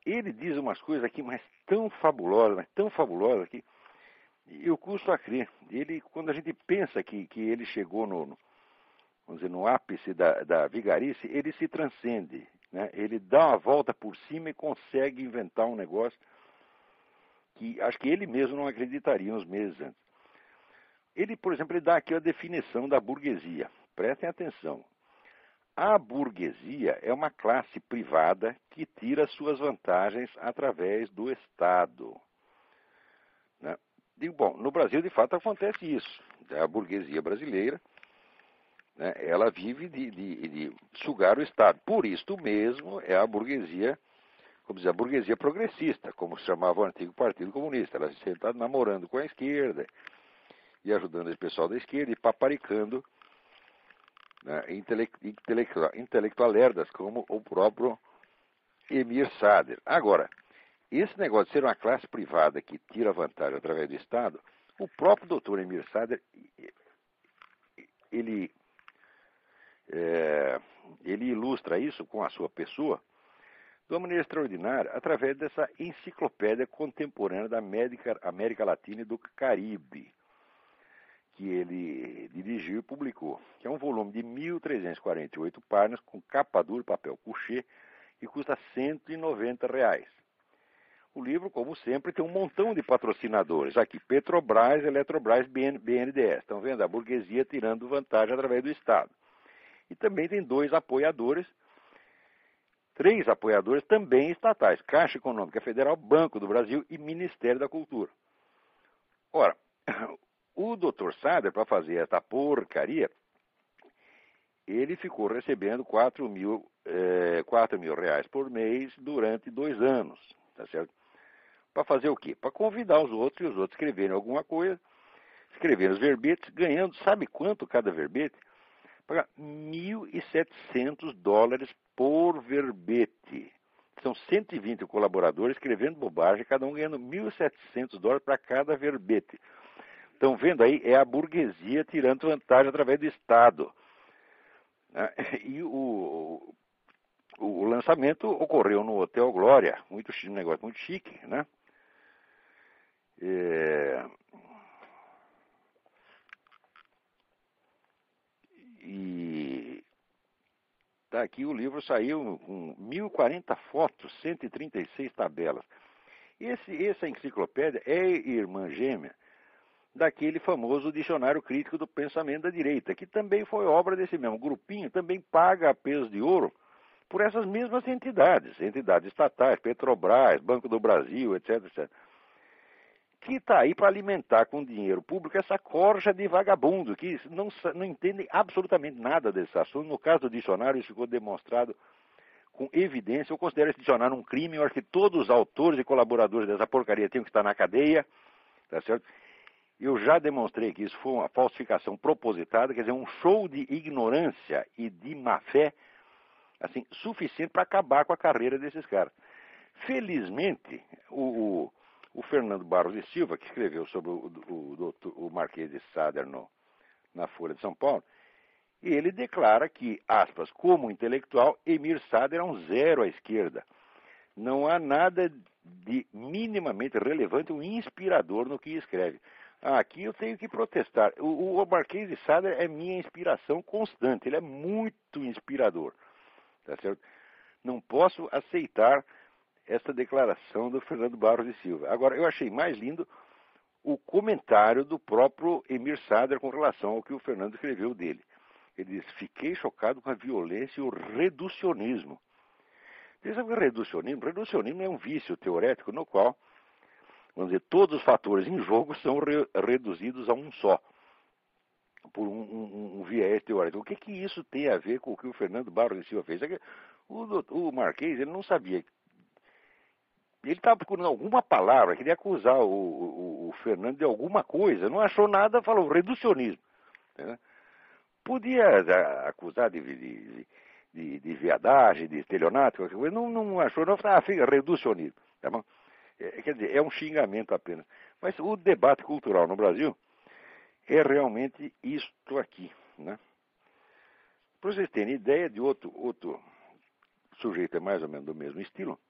ele diz umas coisas aqui, mas tão fabulosas que eu custo a crer. Ele, quando a gente pensa que ele chegou vamos dizer, no ápice da vigarice, ele se transcende, né? Ele dá uma volta por cima e consegue inventar um negócio que acho que ele mesmo não acreditaria uns meses antes. Ele, por exemplo, ele dá aqui a definição da burguesia. Prestem atenção. A burguesia é uma classe privada que tira suas vantagens através do Estado, né? E, bom, no Brasil, de fato, acontece isso. A burguesia brasileira, né, ela vive de sugar o Estado. Por isto mesmo, é a burguesia, como dizer, a burguesia progressista, como se chamava o antigo Partido Comunista. Ela sempre está namorando com a esquerda e ajudando esse pessoal da esquerda e paparicando, né, intelectualerdas como o próprio Emir Sader. Agora, esse negócio de ser uma classe privada que tira vantagem através do Estado, o próprio doutor Emir Sader, ele ilustra isso com a sua pessoa de uma maneira extraordinária através dessa enciclopédia contemporânea da América Latina e do Caribe, que ele dirigiu e publicou, que é um volume de 1.348 páginas, com capa dura, papel couché, e custa R$ 190. O livro, como sempre, tem um montão de patrocinadores. Aqui, Petrobras, Eletrobras, BNDES. Estão vendo? A burguesia tirando vantagem através do Estado. E também tem três apoiadores também estatais. Caixa Econômica Federal, Banco do Brasil e Ministério da Cultura. Ora, o Dr. Sader, para fazer essa porcaria, ele ficou recebendo R$ 4.000 reais por mês durante 2 anos. Tá certo? Para fazer o quê? Para convidar os outros e os outros escreverem alguma coisa, escreverem os verbetes, ganhando, sabe quanto cada verbete? Pagar $1.700 por verbete. São 120 colaboradores escrevendo bobagem, cada um ganhando $1.700 para cada verbete. Estão vendo aí? É a burguesia tirando vantagem através do Estado. E o lançamento ocorreu no Hotel Glória, um negócio muito chique, né? E tá aqui, o livro saiu com 1.040 fotos, 136 tabelas. Essa enciclopédia é irmã gêmea daquele famoso Dicionário Crítico do Pensamento da Direita, que também foi obra desse mesmo grupinho, também paga a peso de ouro por essas mesmas entidades estatais, Petrobras, Banco do Brasil, etc, etc. Que está aí para alimentar com dinheiro público essa corja de vagabundo, que não entendem absolutamente nada desse assunto. No caso do dicionário, isso ficou demonstrado com evidência. Eu considero esse dicionário um crime. Eu acho que todos os autores e colaboradores dessa porcaria tinham que estar na cadeia, tá certo? Eu já demonstrei que isso foi uma falsificação propositada, quer dizer, um show de ignorância e de má-fé, assim, suficiente para acabar com a carreira desses caras. Felizmente, o Fernando Barros de Silva, que escreveu sobre o Marquês de Sader na Folha de São Paulo, ele declara que, aspas, como intelectual, Emir Sader é um zero à esquerda. Não há nada de minimamente relevante ou inspirador no que escreve. Aqui eu tenho que protestar. O Marquês de Sader é minha inspiração constante. Ele é muito inspirador. Tá certo? Não posso aceitar essa declaração do Fernando Barros de Silva. Agora, eu achei mais lindo o comentário do próprio Emir Sader com relação ao que o Fernando escreveu dele. Ele diz: fiquei chocado com a violência e o reducionismo. Você sabe o que é reducionismo? Reducionismo é um vício teorético no qual, vamos dizer, todos os fatores em jogo são reduzidos a um só, por um viés teórico. O que isso tem a ver com o que o Fernando Barros de Silva fez? O Marquês, ele não sabia. Ele estava procurando alguma palavra, queria acusar o Fernando de alguma coisa, não achou nada, falou reducionismo. Né? Podia acusar de viadagem, de estelionato, qualquer coisa, não achou, não falou, fica reducionismo. Tá bom? Quer dizer, é um xingamento apenas. Mas o debate cultural no Brasil é realmente isto aqui. Né? Para vocês terem ideia de outro sujeito, é mais ou menos do mesmo estilo,